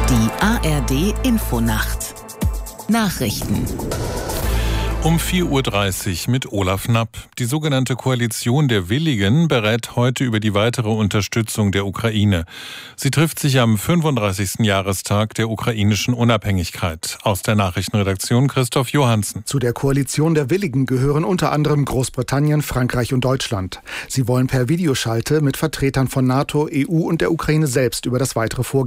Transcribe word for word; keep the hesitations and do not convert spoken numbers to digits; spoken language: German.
Die A R D Infonacht Nachrichten Um vier Uhr dreißig mit Olaf Knapp. Die sogenannte Koalition der Willigen berät heute über die weitere Unterstützung der Ukraine. Sie trifft sich am fünfunddreißigsten Jahrestag der ukrainischen Unabhängigkeit. Aus der Nachrichtenredaktion Christoph Johansen. Zu der Koalition der Willigen gehören unter anderem Großbritannien, Frankreich und Deutschland. Sie wollen per Videoschalte mit Vertretern von NATO, E U und der Ukraine selbst über das weitere Vorgehen